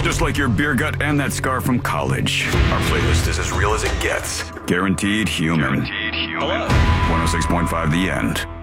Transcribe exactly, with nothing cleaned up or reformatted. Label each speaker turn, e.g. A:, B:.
A: Just like your beer gut and that scar from college. Our playlist is as real as it gets. Guaranteed human.
B: Guaranteed human.
A: one oh six point five The End.